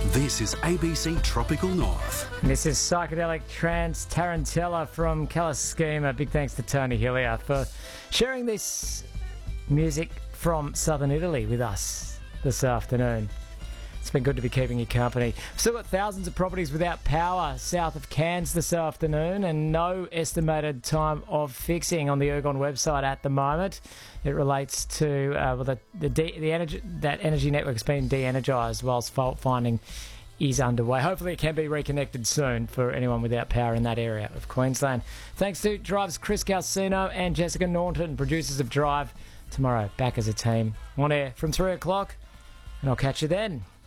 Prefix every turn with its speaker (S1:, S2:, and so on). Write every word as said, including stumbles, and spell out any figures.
S1: This is A B C Tropical North.
S2: This is Psychedelic Trance Tarantella from Calaschema. Big thanks to Tony Hillier for sharing this music from southern Italy with us this afternoon. It's been good to be keeping you company. We've still got thousands of properties without power south of Cairns this afternoon, and no estimated time of fixing on the Ergon website at the moment. It relates to uh, well, the the, de- the energy that energy network's been de-energised whilst fault finding is underway. Hopefully it can be reconnected soon for anyone without power in that area of Queensland. Thanks to Drive's Chris Calcino and Jessica Norton, producers of Drive. Tomorrow, back as a team on air from three o'clock, and I'll catch you then.